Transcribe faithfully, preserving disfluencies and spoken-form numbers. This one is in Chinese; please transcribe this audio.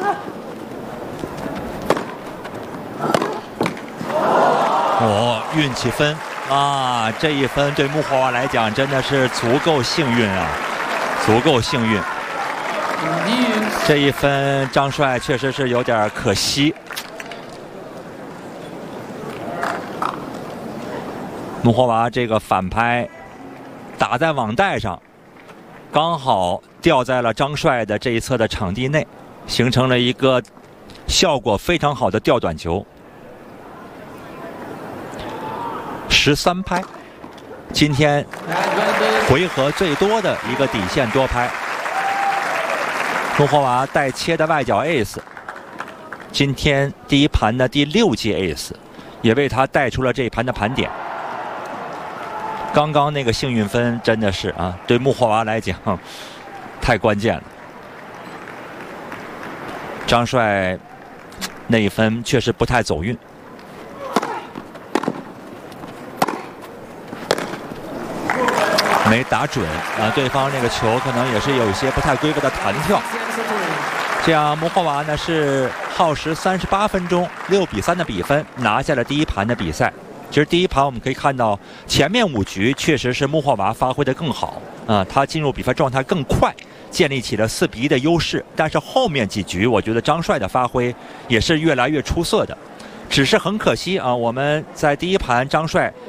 哦，运气分啊！这一分对木花娃来讲真的是足够幸运啊，足够幸运。这一分张帅确实是有点可惜。木花娃这个反拍打在网带上，刚好掉在了张帅的这一侧的场地内，形成了一个效果非常好的吊短球。十三拍，今天回合最多的一个底线多拍。木花娃带切的外角 ace， 今天第一盘的第六记 ace， 也为他带出了这一盘的盘点。刚刚那个幸运分真的是啊，对木花娃来讲太关键了。张帅那一分确实不太走运。没打准啊，对方那个球可能也是有一些不太规则的弹跳。这样木花娃呢是耗时三十八分钟，六比三的比分拿下了第一盘的比赛。其实第一盘我们可以看到，前面五局确实是木花娃发挥的更好啊，他进入比赛状态更快，建立起了四比一的优势。但是后面几局，我觉得张帅的发挥也是越来越出色的。只是很可惜啊，我们在第一盘张帅